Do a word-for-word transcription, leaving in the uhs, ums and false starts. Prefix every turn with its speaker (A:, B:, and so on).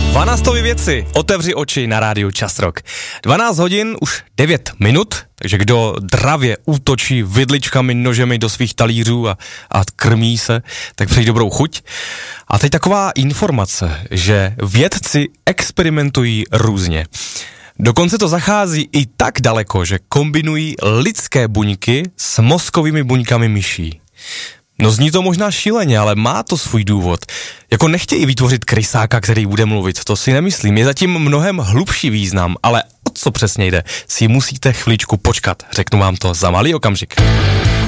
A: dvanáctové věci, otevři oči na rádiu Čas Rock. dvanáct hodin, už devět minut, takže kdo dravě útočí vidličkami, nožemi do svých talířů a, a krmí se, tak přeji dobrou chuť. A teď taková informace, že vědci experimentují různě. Dokonce to zachází i tak daleko, že kombinují lidské buňky s mozkovými buňkami myší. No zní to možná šíleně, ale má to svůj důvod. Jako nechtějí vytvořit krysáka, který bude mluvit, to si nemyslím. Je zatím mnohem hlubší význam, ale o co přesně jde, si musíte chviličku počkat. Řeknu vám to za malý okamžik.